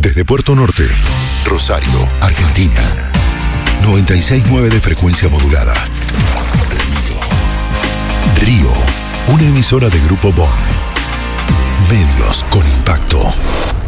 Desde Puerto Norte, Rosario, Argentina. 96.9 de frecuencia modulada. Río, una emisora de Grupo Bon. Medios con impacto.